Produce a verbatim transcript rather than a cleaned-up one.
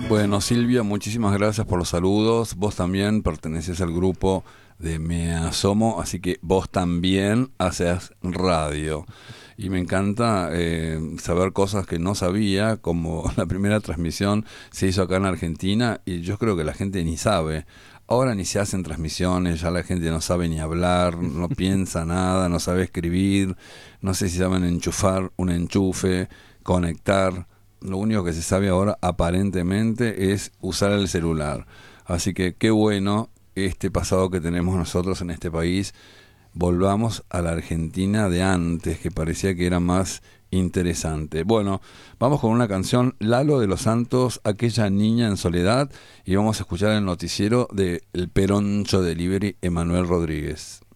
Bueno, Silvia, muchísimas gracias por los saludos. Vos también perteneces al grupo de Me Asomo, así que vos también haces radio. Y me encanta eh, saber cosas que no sabía, como la primera transmisión se hizo acá en Argentina y yo creo que la gente ni sabe. Ahora ni se hacen transmisiones, ya la gente no sabe ni hablar, no piensa nada, no sabe escribir, no sé si saben enchufar un enchufe, conectar. Lo único que se sabe ahora aparentemente es usar el celular. Así que qué bueno este pasado que tenemos nosotros en este país. Volvamos a la Argentina de antes, que parecía que era más interesante. Bueno, vamos con una canción, Lalo de los Santos, Aquella Niña en Soledad, y vamos a escuchar el noticiero de El Peroncho Delivery, Emanuel Rodríguez.